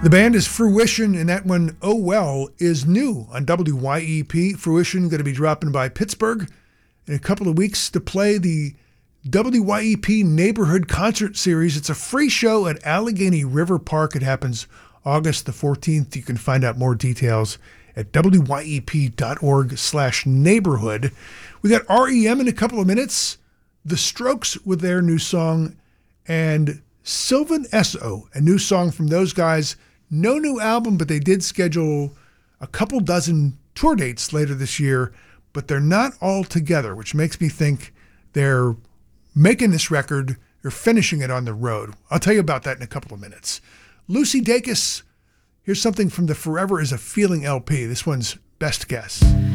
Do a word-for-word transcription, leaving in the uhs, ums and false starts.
The band is Fruition, and that one, Oh Well, is new on W Y E P. Fruition going to be dropping by Pittsburgh in a couple of weeks to play the W Y E P Neighborhood Concert Series. It's a free show at Allegheny River Park. It happens August the fourteenth. You can find out more details at W Y E P dot org slash neighborhood. We got R E M in a couple of minutes. The Strokes with their new song, and Sylvan Esso, a new song from those guys. No new album, but they did schedule a couple dozen tour dates later this year, but they're not all together, which makes me think they're making this record, they're finishing it on the road. I'll tell you about that in a couple of minutes. Lucy Dacus, here's something from the Forever is a Feeling L P. This one's Best Guess.